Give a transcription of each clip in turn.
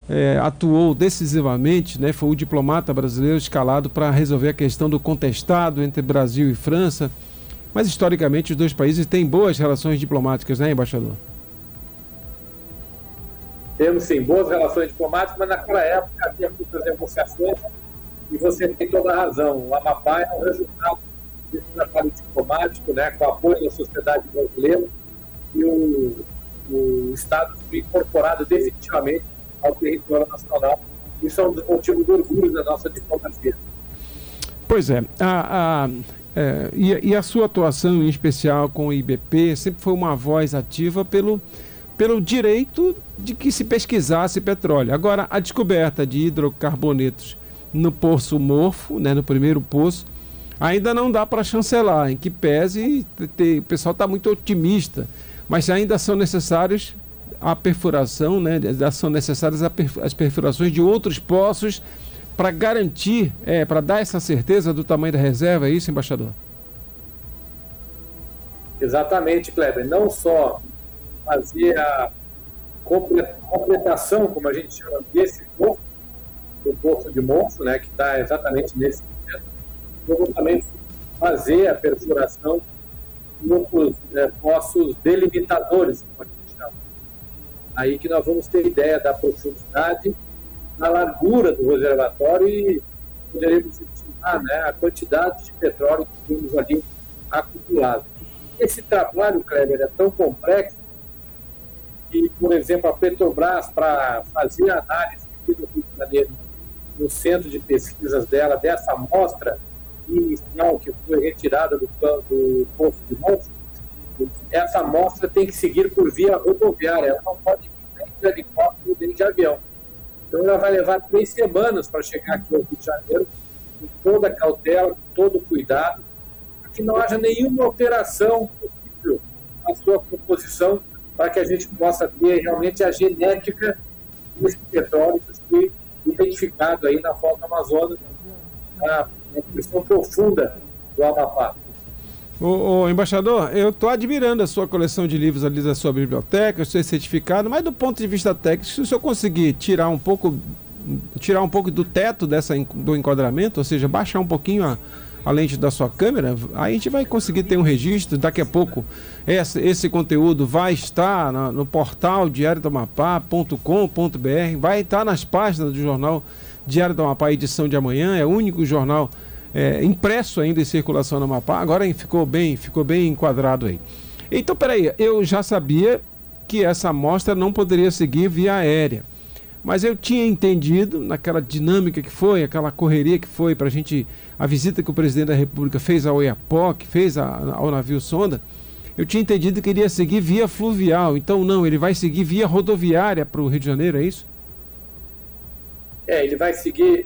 atuou decisivamente, né? Foi o diplomata brasileiro escalado para resolver a questão do contestado entre Brasil e França. Mas, historicamente, os dois países têm boas relações diplomáticas, né, embaixador? Temos, sim, boas relações diplomáticas, mas naquela época havia muitas negociações e você tem toda a razão. O Amapá é um resultado desse trabalho diplomático, né, com o apoio da sociedade brasileira, e o Estado foi incorporado definitivamente ao território nacional. Isso é um dos motivos de orgulho da nossa diplomacia. Pois é. E a sua atuação, em especial com o IBP, sempre foi uma voz ativa pelo direito de que se pesquisasse petróleo. Agora, a descoberta de hidrocarbonetos no Poço Morfo, né, no primeiro poço, ainda não dá para chancelar, em que pese, o pessoal está muito otimista, mas ainda são necessários a perfuração, né, são necessárias as perfurações de outros poços para garantir, para dar essa certeza do tamanho da reserva, é isso, embaixador? Exatamente, Kleber. Não só fazer a completação, como a gente chama, desse poço, o Poço de Morfo, né, que está exatamente nesse momento, como também fazer a perfuração de outros poços delimitadores, como a gente chama. Aí que nós vamos ter ideia da profundidade, da largura do reservatório e poderemos estimar, né, a quantidade de petróleo que temos ali acumulado. Esse trabalho, Kleber, é tão complexo que, por exemplo, a Petrobras, para fazer a análise aqui do Rio de Janeiro, no centro de pesquisas dela, dessa amostra inicial que foi retirada do Poço de Morfo, essa amostra tem que seguir por via rodoviária, ela não pode vir nem de helicóptero nem de avião. Então ela vai levar 3 semanas para chegar aqui ao Rio de Janeiro, com toda a cautela, com todo o cuidado, para que não haja nenhuma alteração possível na sua composição, para que a gente possa ter realmente a genética desse petróleo que foi identificado aí na Foz do Amazonas, na questão profunda do Amapá. Ô, embaixador, eu estou admirando a sua coleção de livros ali da sua biblioteca, o seu certificado, mas do ponto de vista técnico, se o senhor conseguir tirar um pouco do teto do enquadramento, ou seja, baixar um pouquinho a lente da sua câmera, aí a gente vai conseguir ter um registro. Daqui a pouco esse conteúdo vai estar no portal diariodoamapá.com.br, vai estar nas páginas do jornal Diário do Amapá, edição de amanhã, é o único jornal impresso ainda em circulação no Amapá. Agora ficou bem enquadrado aí. Então, peraí, eu já sabia que essa amostra não poderia seguir via aérea, mas eu tinha entendido, naquela dinâmica que foi, aquela correria que foi para a visita que o presidente da República fez ao Oiapoque, fez ao navio sonda, eu tinha entendido que iria seguir via fluvial. Então não, ele vai seguir via rodoviária para o Rio de Janeiro, é isso? Ele vai seguir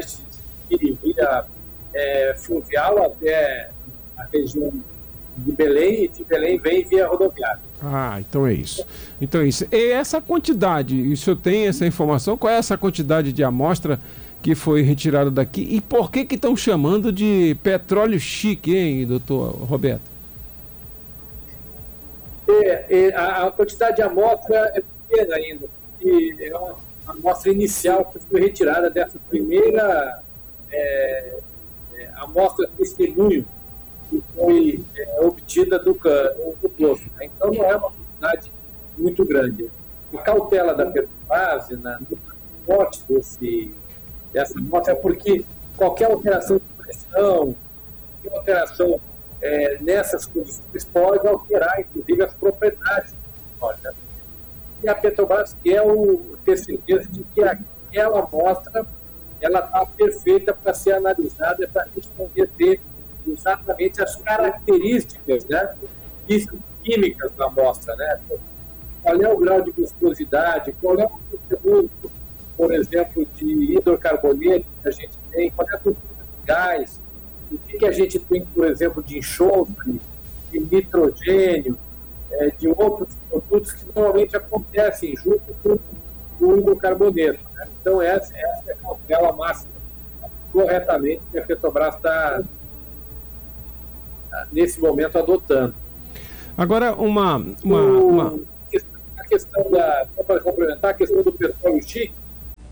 via fluvial até a região de Belém, e de Belém vem via rodoviária. Então é isso. E essa quantidade, o senhor tem essa informação? Qual é essa quantidade de amostra que foi retirada daqui? E por que estão chamando de petróleo chique, hein, doutor Roberto? A quantidade de amostra é pequena ainda, porque é uma amostra inicial que foi retirada dessa primeira amostra testemunho que foi obtida do poço. Né? Então não é uma quantidade muito grande. A cautela da Petrobras no transporte dessa amostra é porque qualquer alteração de pressão, qualquer alteração nessas condições pode alterar, inclusive, as propriedades do petróleo. Né? E a Petrobras quer ter certeza de que aquela amostra ela está perfeita para ser analisada, para a gente poder ter exatamente as características, né, químicas da amostra, né? Qual é o grau de viscosidade, qual é o conteúdo, por exemplo, de hidrocarboneto que a gente tem, qual é a quantidade de gás, o que a gente tem, por exemplo, de enxofre, de nitrogênio, de outros produtos que normalmente acontecem junto com o hidrocarboneto. Né? Então, essa é a cautela máxima, corretamente, que a Petrobras está, nesse momento, adotando. Agora, a questão só para complementar, a questão do petróleo chique,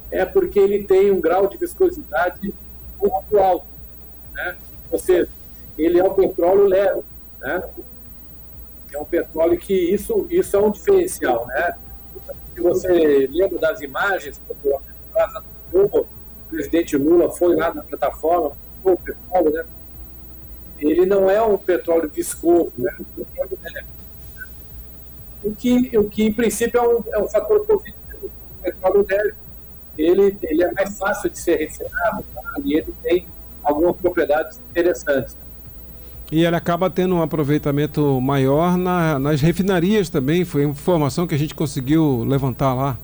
é porque ele tem um grau de viscosidade muito alto, né? Ou seja, ele é um petróleo leve, né? É um petróleo que isso é um diferencial, né? Se você lembra das imagens, quando a Petrobras anunciou, o presidente Lula foi lá na plataforma, o petróleo, né? Ele não é um petróleo viscoso, né? É um petróleo leve. O que em princípio é um fator positivo. O petróleo leve, ele é mais fácil de ser refinado, tá? E ele tem algumas propriedades interessantes. E ele acaba tendo um aproveitamento maior nas refinarias também, foi informação que a gente conseguiu levantar lá.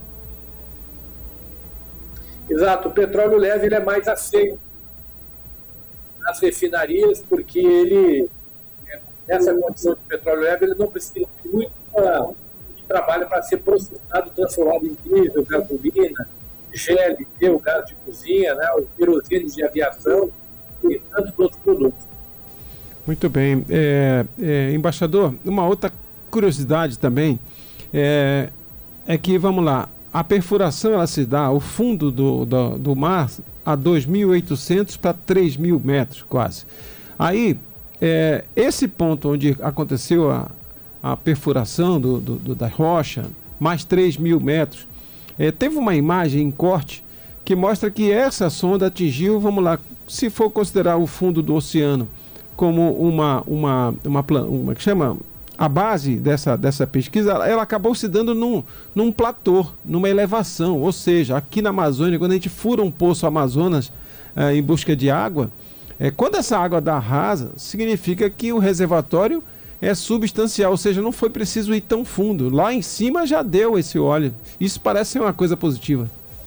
Exato, o petróleo leve ele é mais aceito nas refinarias, porque ele, nessa condição de petróleo leve, ele não precisa de muito de trabalho para ser processado, transformado em diesel, gasolina, GLP, o gás de cozinha, né, os querosíneos de aviação e tantos outros produtos. Muito bem. Embaixador, uma outra curiosidade também é que, vamos lá, a perfuração ela se dá, o fundo do mar a 2.800 para 3.000 metros quase. Aí, esse ponto onde aconteceu a perfuração da rocha, mais 3.000 metros, teve uma imagem em corte que mostra que essa sonda atingiu, vamos lá, se for considerar o fundo do oceano como uma que chama a base dessa pesquisa, ela acabou se dando num platô, numa elevação, ou seja, aqui na Amazônia, quando a gente fura um poço Amazonas em busca de água, quando essa água dá rasa, significa que o reservatório é substancial, ou seja, não foi preciso ir tão fundo. Lá em cima já deu esse óleo. Isso parece ser uma coisa positiva.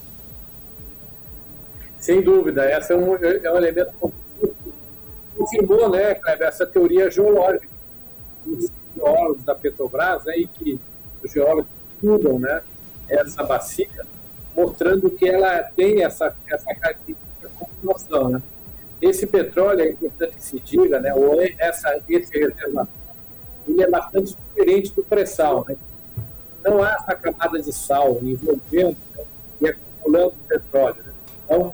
Sem dúvida, essa é um elemento confirmou, né, Kleber, essa teoria geológica. Os geólogos da Petrobras, né, e que os geólogos estudam, né, essa bacia, mostrando que ela tem essa característica de acumulação, né. Esse petróleo, é importante que se diga, né, esse reservatório, ele é bastante diferente do pré-sal, né. Não há essa camada de sal envolvendo, né, e acumulando petróleo, né. Então,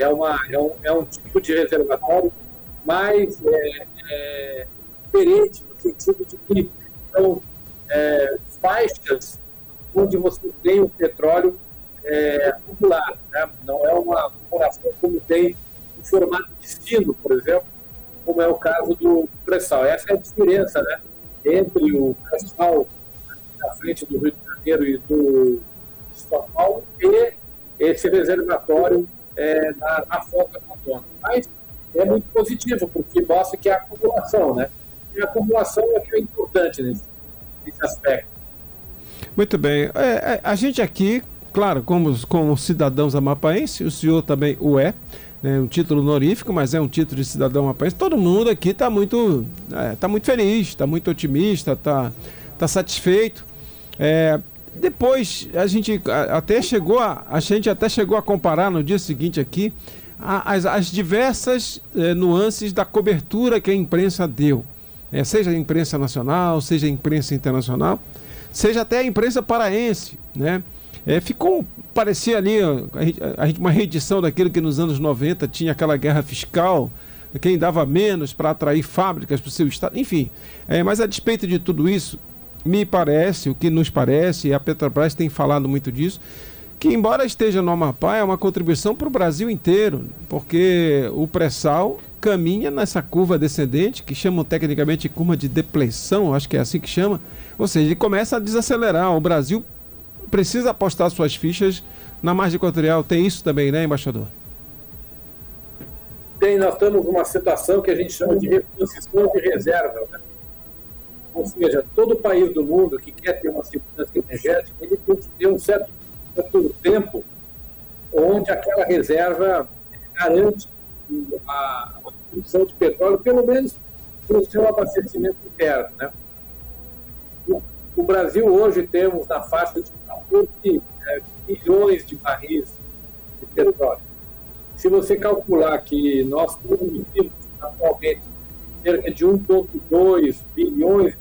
é um tipo de reservatório mais diferente, no sentido de que são faixas onde você tem o petróleo acumulado, né? Não é uma acumulação como tem em formato de sino, por exemplo, como é o caso do pré-sal. Essa é a diferença, né, entre o pré-sal na frente do Rio de Janeiro e do São Paulo e esse reservatório na foca amazônica. Mas é muito positivo, porque mostra que é a acumulação, né? E a acumulação é que é importante nesse aspecto. Muito bem. A gente aqui, claro, como cidadãos amapaenses, o senhor também o é, né, um título honorífico, mas é um título de cidadão amapaense. Todo mundo aqui está muito feliz, está muito otimista, está satisfeito. Depois a gente até chegou a comparar no dia seguinte aqui as diversas nuances da cobertura que a imprensa deu, seja a imprensa nacional, seja a imprensa internacional, seja até a imprensa paraense, né? Parecia ali uma reedição daquilo que nos anos 90 tinha aquela guerra fiscal, quem dava menos para atrair fábricas para o seu estado, enfim. Mas a despeito de tudo isso, o que nos parece, e a Petrobras tem falado muito disso, que embora esteja no Amapá, é uma contribuição para o Brasil inteiro, porque o pré-sal caminha nessa curva descendente, que chamam tecnicamente de curva de depleção, acho que é assim que chama, ou seja, ele começa a desacelerar. O Brasil precisa apostar suas fichas na margem equatorial. Tem isso também, né, embaixador? Nós temos uma situação que a gente chama de reposição de reserva, né? Ou seja, todo país do mundo que quer ter uma segurança energética, ele tem que ter um certo tempo onde aquela reserva garante a produção de petróleo, pelo menos para o seu abastecimento interno, né? O Brasil hoje temos na faixa de 14 milhões de barris de petróleo. Se você calcular que nós produzimos atualmente cerca de 1,2 bilhões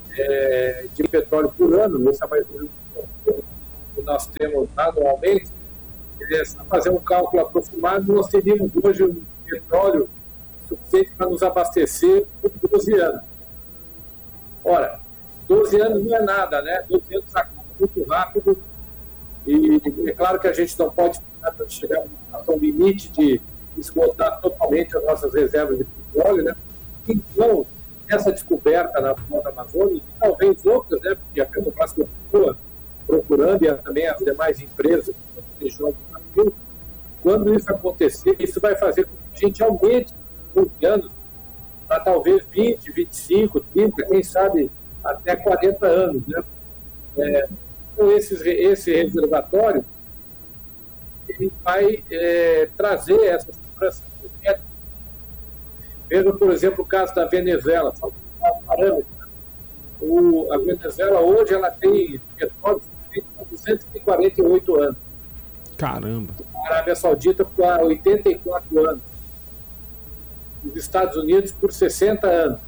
de petróleo por ano, esse é mais ou menos o que nós temos anualmente, Se fazer um cálculo aproximado, nós teríamos hoje um petróleo suficiente para nos abastecer por 12 anos. Ora, 12 anos não é nada, né? 12 anos acaba muito rápido e é claro que a gente não pode chegar a um limite de esgotar totalmente as nossas reservas de petróleo, né? Então, essa descoberta na Floresta Amazônica, e talvez outras, né? Porque a Petrobras continua procurando e também as demais empresas da região do Brasil, quando isso acontecer, isso vai fazer com que a gente aumente os 12 anos para talvez 20, 25, 30, quem sabe até 40 anos, né? Então, esse reservatório ele vai trazer essa segurança. Veja, por exemplo, o caso da Venezuela, só para um parâmetro. A Venezuela hoje ela tem petróleo há 248 anos. Caramba! A Arábia Saudita por 84 anos. Os Estados Unidos por 60 anos.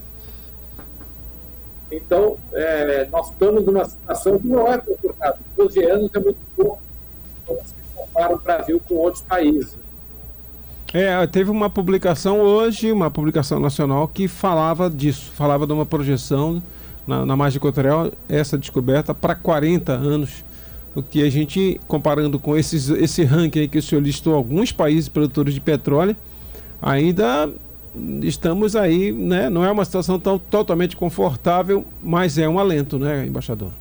Então, nós estamos numa situação que não é confortável. 12 anos é muito pouco quando se compara o Brasil com outros países. Teve uma publicação hoje, uma publicação nacional, que falava disso, falava de uma projeção na margem equatorial, essa descoberta para 40 anos. O que a gente, comparando com esse ranking aí que o senhor listou, alguns países produtores de petróleo, ainda estamos aí, né? Não é uma situação tão totalmente confortável, mas é um alento, né, embaixador?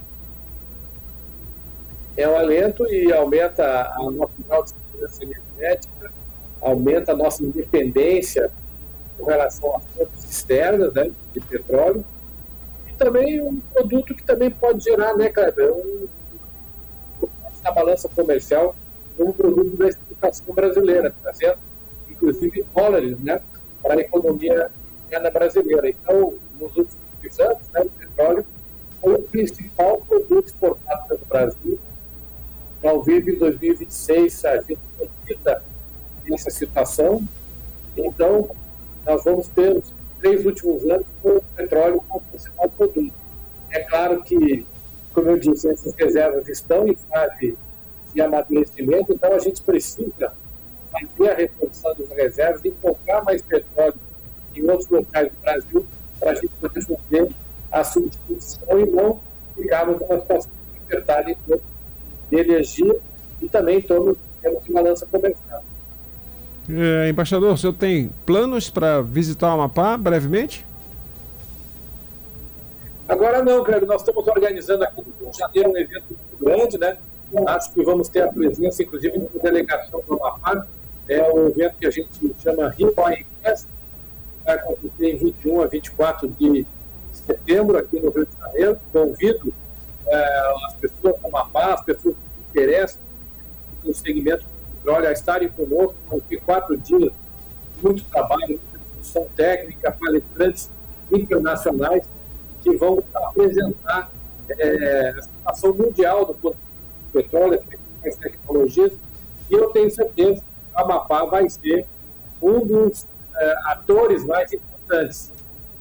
É um alento e aumenta a nossa grau de segurança energética, aumenta a nossa independência com relação às fontes externas, né, de petróleo, e também um produto que também pode gerar, né, Kleber, na balança comercial, um produto da exportação brasileira, trazendo, inclusive, dólares, né, para a economia interna brasileira. Então, nos últimos anos, né, o petróleo foi o principal produto exportado pelo Brasil. Talvez em 2026 a gente repita essa situação. Então, nós vamos ter os 3 últimos anos com o petróleo como principal produto. É claro que, como eu disse, essas reservas estão em fase de amadurecimento, então a gente precisa fazer a reposição das reservas e comprar mais petróleo em outros locais do Brasil para a gente poder fazer a substituição e não ficarmos numa situação apertada em torno de energia e também em torno de balança comercial. Embaixador, o senhor tem planos para visitar o Amapá brevemente? Agora não, Cleber, nós estamos organizando aqui no Rio de Janeiro um evento muito grande, né? Acho que vamos ter a presença, inclusive, da delegação do Amapá. É um evento que a gente chama Rio Oil Fest, que vai acontecer em 21 a 24 de setembro aqui no Rio de Janeiro. Convido as pessoas do Amapá, as pessoas que se interessam no segmento do petróleo a estarem conosco. Vão ter 4 dias, muito trabalho, muita discussão técnica, palestrantes internacionais que vão apresentar a situação mundial do petróleo, as tecnologias, e eu tenho certeza que o Amapá vai ser um dos atores mais importantes.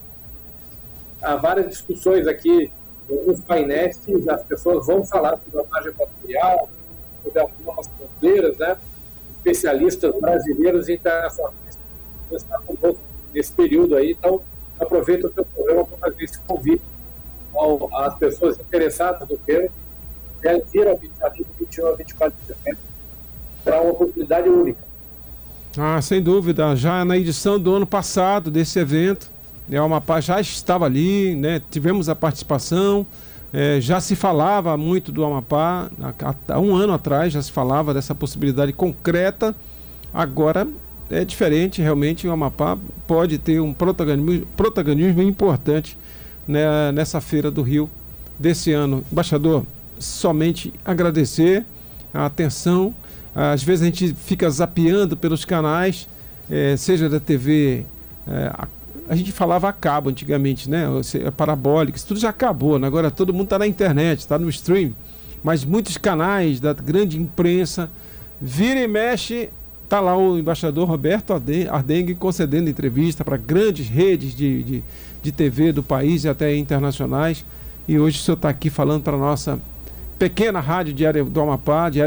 Há várias discussões aqui, nos painéis, que as pessoas vão falar sobre a margem equatorial, sobre as novas fronteiras, né? Especialistas brasileiros e internacionais vão estar conosco nesse período aí, então aproveito o seu programa para fazer esse convite às pessoas interessadas no tema, vir ao Rio de Janeiro, 21 a 24 de setembro, para uma oportunidade única. Sem dúvida. Já na edição do ano passado desse evento, o Amapá já estava ali, né? Tivemos a participação, já se falava muito do Amapá, há um ano atrás já se falava dessa possibilidade concreta. Agora é diferente, realmente o Amapá pode ter um protagonismo importante, né, nessa Feira do Rio desse ano. Embaixador, somente agradecer a atenção. Às vezes a gente fica zapeando pelos canais, seja da TV, a gente falava a cabo antigamente, né? Parabólica, isso tudo já acabou, né? Agora todo mundo está na internet, está no stream, mas muitos canais da grande imprensa, vira e mexe, está lá o embaixador Roberto Ardengue concedendo entrevista para grandes redes de TV do país e até internacionais. E hoje o senhor está aqui falando para a nossa pequena rádio diária do Amapá,